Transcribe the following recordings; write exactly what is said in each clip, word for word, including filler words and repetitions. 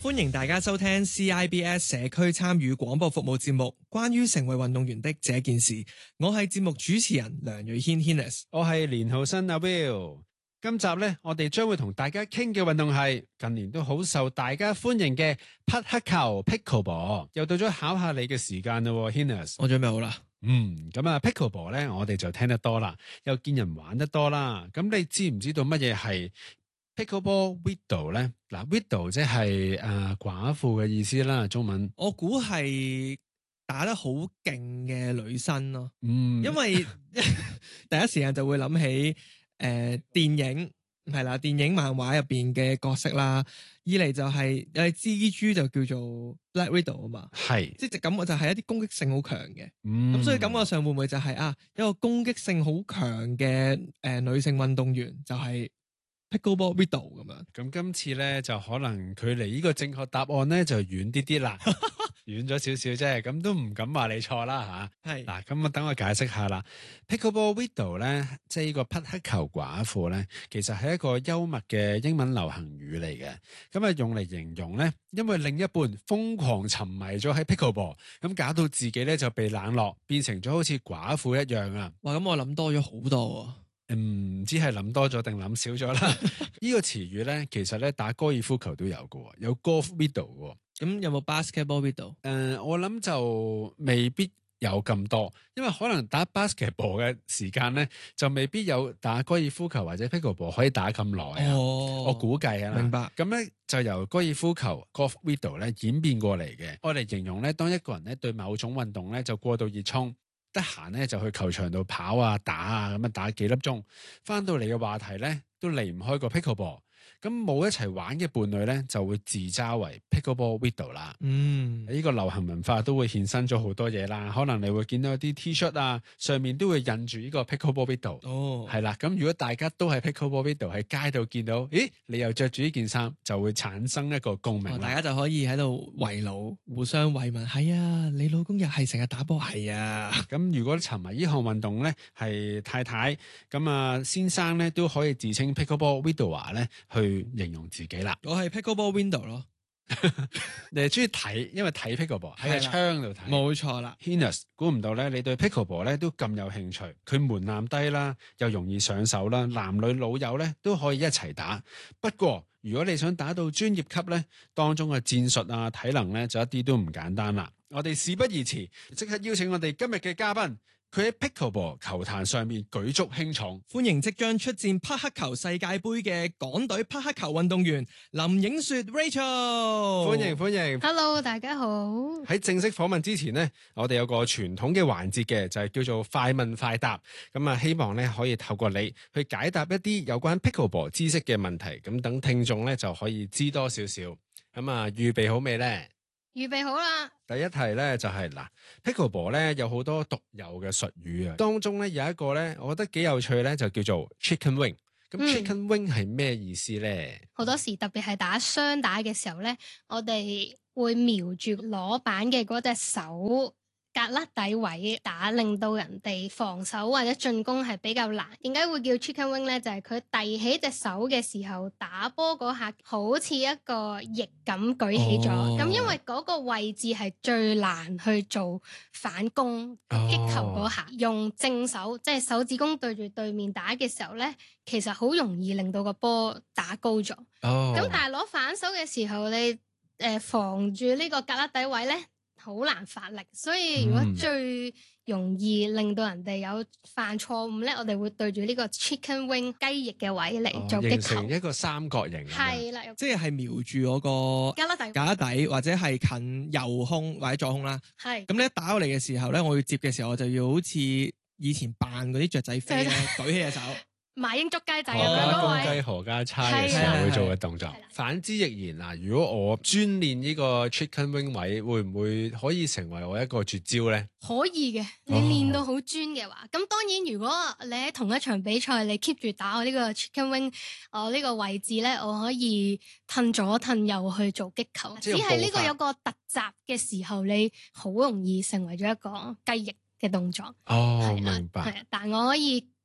歡迎大家收聽 C I B S 社區參與廣播服務節目，關於成為運動員的這件事。我係節目主持人梁瑞軒 Hinnis， 我係連浩新阿 Will。今集呢，我哋將會同大家傾嘅運動係近年都好受大家歡迎嘅匹克球 Pickleball。又到咗考下你嘅時間啦 Hinnis。 我準備好啦。 嗯，咁啊 Pickleball 呢，我哋就聽得多啦，又見人玩得多啦。咁你知唔知道乜嘢係Pickleball Widow 咧？嗱 ，Widow 即係誒寡婦嘅意思啦，中文。 我估係打得好勁嘅女生咯。 嗯， 因為第一時間就會諗起誒、呃、電影係啦，電影漫畫入邊嘅角色啦。二嚟就係有隻蜘蛛就叫做 Black Widow 啊嘛，係即係感覺就係一啲攻擊性好強嘅。咁、嗯、所以感覺上會唔會就係、是、啊一個攻擊性好強嘅誒、呃、女性運動員就係、是。Pickleball Widow 咁樣， 咁今次咧就可能距離呢個正確答案咧就遠啲啲啦，遠咗少少啫，咁都唔敢話你錯啦吓。係嗱，咁啊等我解釋下啦。Pickleball Widow 咧，即係呢個匹克球寡婦咧，其實係一個幽默嘅英文流行語嚟嘅。咁啊用嚟形容咧，因為另一半瘋狂沉迷咗喺 Pickleball，咁搞到自己咧就被冷落，變成咗好似寡婦一樣啊。 哇，咁我諗多咗好多啊。 唔、嗯、知係諗多咗定諗少咗啦。呢個詞語咧，其實咧打高爾夫球都有嘅，有 golf widow 嘅。 咁有冇 basketball widow？誒、 呃，我諗就未必有咁多，因為可能打 basketball 嘅時間咧，就未必有打高爾夫球或者 pickleball 可以打咁耐啊。哦，我估計啊， 明白。 咁咧就由高爾夫球 golf widow 咧演變過嚟嘅，我嚟形容咧，當一個人咧對某種運動咧就過度熱衷。得閒咧就去球場度跑啊打啊，咁啊打幾粒鐘，翻到嚟嘅話題咧都離唔開個 pickleball。咁冇一齊玩嘅伴侶咧，就會自嘲為 Pickleball Widow 啦。嗯，呢個流行文化都會衍生咗好多嘢啦。可能你會見到啲 T-shirt 啊，上面都會印住呢個 Pickleball Widow。哦，係啦。咁如果大家都係 Pickleball Widow 喺街度見到，咦，你又着住呢件衫，就會產生一個共鳴、哦。大家就可以喺度圍爐，互相慰問。係啊，你老公又係成日打波，係啊。 咁如果沉迷呢項運動咧，係太太咁啊，先生咧都可以自稱 Pickleball Widower 咧。去形容自己啦， 我係 Pickleball Window 咯。 你係中意睇，因為睇 Pickleball 喺個窗度睇， 冇錯啦。 Hinnis 估唔到咧，你對 Pickleball 咧都咁有興趣，佢門檻低啦，又容易上手啦，男女老幼咧都可以一齊打。不過如果你想打到專業級咧，當中嘅戰術啊、體能咧就一啲都唔簡單啦。我哋事不宜遲，即刻邀請我哋今日嘅嘉賓。佢喺 Pickleball 球壇上面舉足輕重， 歡迎即將出戰匹克球世界盃嘅港隊匹克球運動員林影雪 Rachel。 歡迎歡迎 ，Hello 大家好。 喺正式訪問之前呢，我哋有個傳統嘅環節嘅，就係叫做快問快答。咁啊，希望咧可以透過你去解答一啲有關 Pickleball 知識嘅問題，咁等聽眾咧就可以知多少少。咁啊，預備好未咧？ 預備好啦！ 第一題咧就係、是、嗱 Pickleball 咧有好多獨有嘅術語啊，當中咧有一個咧，我覺得幾有趣咧，就叫做 Chicken Wing。咁 Chicken Wing 係咩意思咧？ 好、嗯、多時特別係打雙打嘅時候咧，我哋會瞄住攞板嘅嗰隻手格甩底位打，令到人哋防守或者進攻係比較難。點解會叫 Chicken Wing 咧？就係佢遞起隻手嘅時候，打波嗰下好似一個翼咁舉起咗。咁、哦、因為嗰個位置係最難去做反攻擊球嗰下，哦、用正手即係手指公對住對面打嘅時候咧，其實好容易令到個波打高咗。咁、哦、但係攞反手嘅時候，你誒、呃、防住呢個格甩底位咧，好難發力，所以如果最容易令到人哋有犯錯誤咧，嗯、我哋會對住呢個 chicken wing 雞翼嘅位嚟做擊球， 形成一個三角形。 係啦， 即係瞄住嗰個格甩底， 格甩底或者係近右胸或者左胸啦。係咁咧，打過嚟嘅時候咧，我要接嘅時候，我就要好似以前扮嗰啲雀仔飛咧，舉起隻手。 馬英捉雞仔咁樣嗰公雞何家猜嘅時候會做嘅動作。 係反之亦然嗱，如果我專練呢個 chicken wing 位，會唔會可以成為我一個絕招咧？ 可以嘅，你練到好專嘅話，咁、哦、當然如果你喺同一場比賽，你 keep 住打我呢個 chicken wing，我呢個位置咧，我可以褪左褪右去做擊球。只係呢個有個突襲嘅時候，你好容易成為咗一個雞翼嘅動作。 哦，明白。 係，但我可以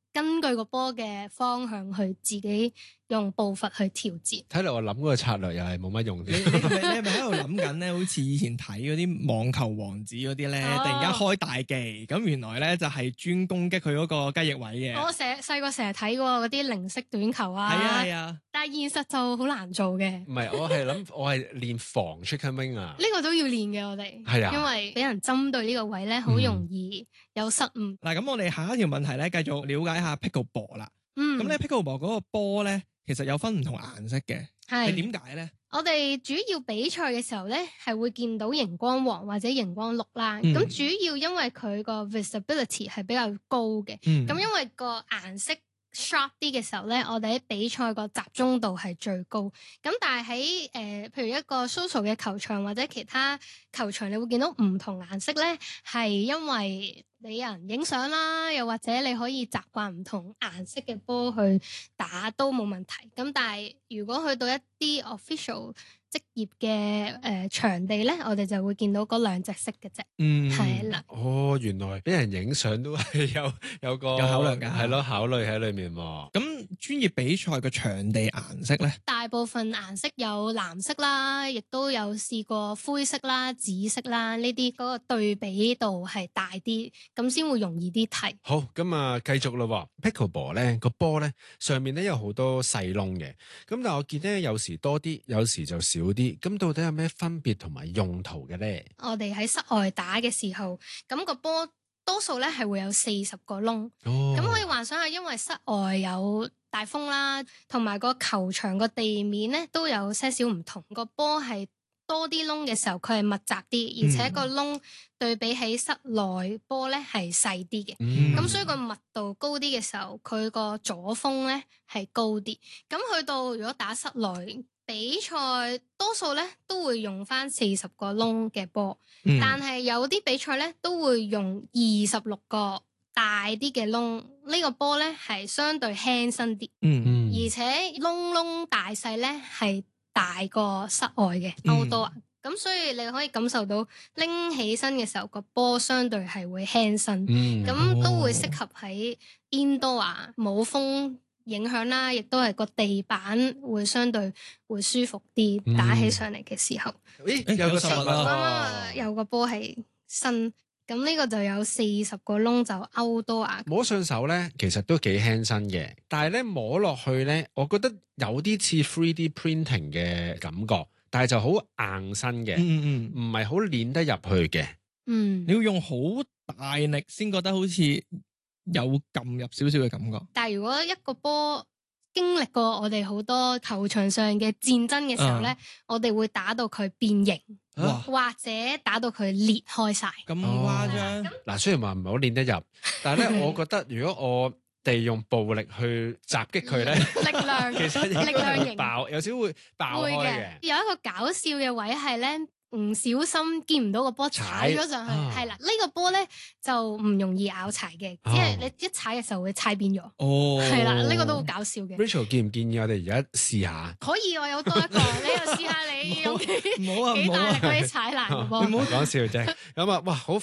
根據個波嘅方向去自己用步伐去調節。 睇嚟我諗嗰個策略又係冇乜用你你係咪你係咪喺度諗緊咧？好似以前睇嗰啲網球王子嗰啲咧， 哦突然間開大技，咁原來咧就係專攻擊佢嗰個雞翼位嘅。 我成細個成日睇過嗰啲零式短球啊， 係啊係啊， 但係現實就好難做嘅。 唔係，我係諗我係練防 chicken wing 啊。 呢個都要練嘅，我哋係啊因為俾人針對呢個位咧，好容易有失誤。 嗱咁我哋下一條問題咧，繼續了解下 pickleball 啦。 嗯， 咁咧 pickleball 嗰個波咧，其實有分唔同顏色嘅，係係點解咧？ 我哋主要比賽嘅時候咧，係會見到熒光黃或者熒光綠啦。 嗯咁、主要因為佢個 visibility 係比較高嘅。 嗯咁、因為個顏色 sharp 啲嘅時候咧，我哋喺比賽個集中度係最高。咁但係喺誒，譬如一個 social 嘅球場或者其他球場，你會見到唔同顏色咧，係因為你有人影相啦，又或者你可以習慣唔同顏色嘅波去打都冇問題。咁但係如果去到一啲 official 職業嘅誒、呃、場地咧，我哋就會見到嗰兩隻色嘅啫。 嗯， 係啦、 哦，原來俾人影相都係有有個有考量㗎係咯，考慮喺裏面喎。 咁專業比賽嘅場地顏色咧？ 大部分顏色有藍色啦，亦都有試過灰色啦、紫色啦，呢啲嗰個對比度係大啲，咁先會容易啲睇。 好，咁啊繼續咯喎。Pickleball 咧個波咧上面咧有好多細窿嘅，咁但係我見咧有時多啲，有時就少啲。咁到底有咩分別同埋用途嘅咧？ 我哋喺室外打嘅時候，咁、個波多數咧係會有四十個窿， 哦， 咁、可以幻想下，因為室外有大風啦，同埋個球場個地面咧都有些少唔同，個波係多啲窿嘅時候，佢係密集啲，而且個窿對比起室內波咧係細啲嘅。 嗯咁、所以個密度高啲嘅時候，佢個阻風咧係高啲。咁去到如果打室內比賽，多數咧都會用翻四十個窿嘅波， 嗯但係有啲比賽咧都會用二十六個大啲嘅窿。呢個波咧係相對輕身啲， 嗯嗯而且窿窿大細咧係大過室外嘅嗯 outdoor。咁所以你可以感受到拎起身嘅時候，個波相對係會輕身。 嗯咁、都會適合喺 indoor 啊，冇風影響啦，亦都係個地板會相對會舒服啲， 嗯打起上嚟嘅時候。 咦誒有個實物有實物啊啱啊啱有個波係新，咁呢個就有四十個窿就 outdoor 啊。 摸上手咧，其實都幾輕身嘅，但係咧摸落去咧，我覺得有啲似 three D printing 嘅感覺，但係就好硬身嘅， 嗯嗯， 唔係好練得入去嘅。 嗯你，要用好大力先覺得好似有撳入少少嘅感覺。 但係如果一個波經歷過我哋好多球場上嘅戰爭嘅時候咧， 啊我哋會打到佢變形， 哇， 或者打到佢裂開晒。 咁誇張？ 嗱，雖然話唔係好練得入，但係咧，我覺得如果我哋用暴力去襲擊佢咧， 力量其實應力該係會量型爆，有少會爆開會嘅嘅。。 有一個搞笑嘅位係咧，唔小心見唔到個波踩咗上去， 啊係啦、呢、個波咧就唔容易拗柴嘅， 哦只係你一踩嘅時候會踩扁咗， 哦， 係啦、呢、個都好搞笑嘅。 Rachel 建唔建議我哋而家試下？ 可以，我有多一個，你又試下你用幾唔好啊， 幾大力唔好啊， 可以踩爛個波。 你唔好講笑啫。咁啊，哇，好